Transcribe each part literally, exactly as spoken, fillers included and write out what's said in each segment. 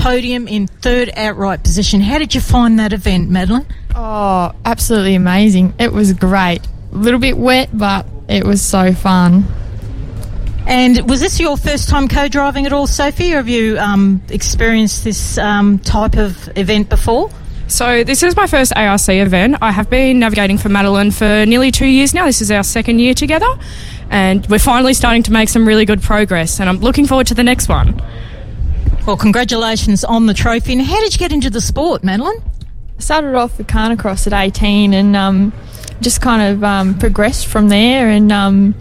podium in third outright position. How did you find that event, Madeline? Oh, absolutely amazing. It was great. A little bit wet, but it was so fun. And was this your first time co-driving at all, Sophie, or have you um, experienced this um, type of event before? So this is my first A R C event. I have been navigating for Madeline for nearly two years now. This is our second year together, and we're finally starting to make some really good progress, and I'm looking forward to the next one. Well, congratulations on the trophy. And how did you get into the sport, Madeline? I started off with Carnacross at eighteen and um, just kind of um, progressed from there, and um,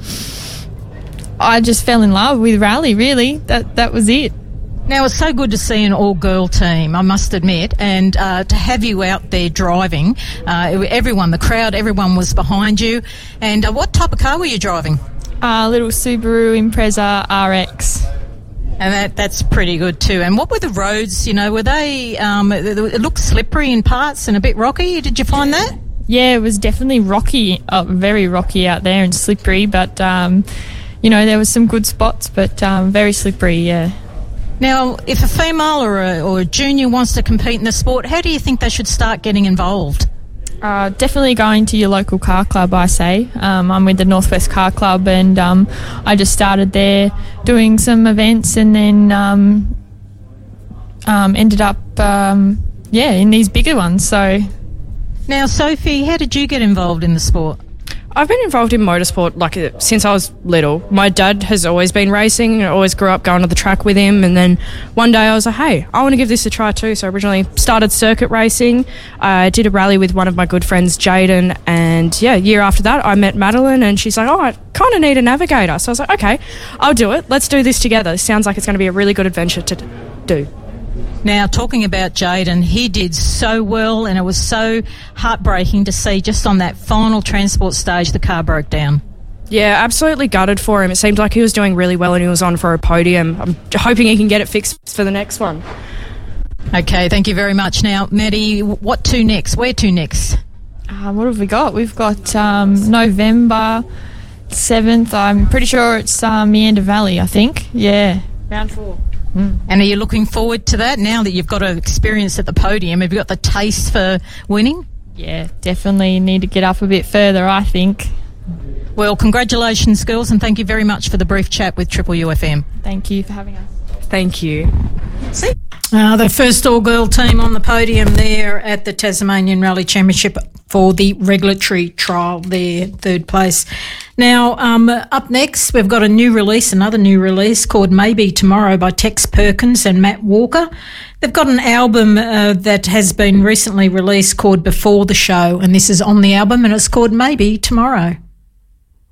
I just fell in love with rally, really. That that was it. Now, it's so good to see an all-girl team, I must admit, and uh, to have you out there driving. Uh, everyone, the crowd, everyone was behind you. And uh, what type of car were you driving? A uh, little Subaru Impreza R X. And that that's pretty good too. And what were the roads, you know, were they, um, it looked slippery in parts and a bit rocky. Did you find that? Yeah, it was definitely rocky, uh, very rocky out there and slippery, but, um, you know, there was some good spots, but um, very slippery, yeah. Now, if a female or a, or a junior wants to compete in the sport, how do you think they should start getting involved? Uh, definitely going to your local car club, I say. Um, I'm with the Northwest Car Club, and um, I just started there doing some events, and then um, um, ended up, um, yeah, in these bigger ones. So, now, Sophie, how did you get involved in the sport? I've been involved in motorsport like uh, since I was little. My dad has always been racing. I always grew up going to the track with him, and then one day I was like, hey, I want to give this a try too. So I originally started circuit racing. I did a rally with one of my good friends, Jaden, and yeah, a year after that I met Madeline, and she's like, oh, I kind of need a navigator. So I was like, okay, I'll do it. Let's do this together. Sounds like it's going to be a really good adventure to do. Now, talking about Jaden, he did so well, and it was so heartbreaking to see just on that final transport stage the car broke down. Yeah, absolutely gutted for him. It seemed like he was doing really well and he was on for a podium. I'm hoping he can get it fixed for the next one. Okay, thank you very much. Now, Maddie, what to next? Where to next? Uh, what have we got? We've got um, November seventh. I'm pretty sure it's uh, Meander Valley, I think. Yeah. Round four. Mm. And are you looking forward to that now that you've got an experience at the podium? Have you got the taste for winning? Yeah, definitely need to get up a bit further, I think. Well, congratulations, girls, and thank you very much for the brief chat with Triple U F M. Thank you for having us. Thank you. See? Uh, the first all-girl team on the podium there at the Tasmanian Rally Championship for the regulatory trial there, third place. Now, um, up next, we've got a new release, another new release called Maybe Tomorrow by Tex Perkins and Matt Walker. They've got an album uh, that has been recently released called Before the Show, and this is on the album, and it's called Maybe Tomorrow.